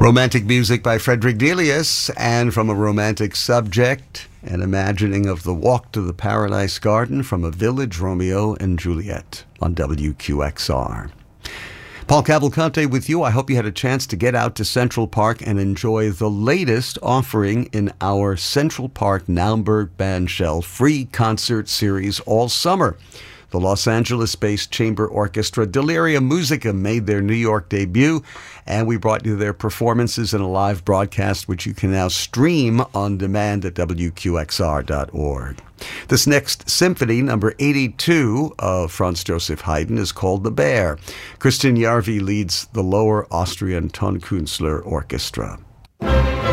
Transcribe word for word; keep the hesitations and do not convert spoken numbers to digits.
Romantic music by Frederick Delius, and from a romantic subject, an imagining of the walk to the Paradise Garden from A Village, Romeo and Juliet on W Q X R. Paul Cavalcante with you. I hope you had a chance to get out to Central Park and enjoy the latest offering in our Central Park Naumburg Bandshell free concert series all summer. The Los Angeles-based chamber orchestra Delirium Musica made their New York debut, and we brought you their performances in a live broadcast, which you can now stream on demand at W Q X R dot org. This next symphony, number eighty-two of Franz Joseph Haydn, is called The Bear. Christian Jarvi leads the Lower Austrian Tonkünstler Orchestra.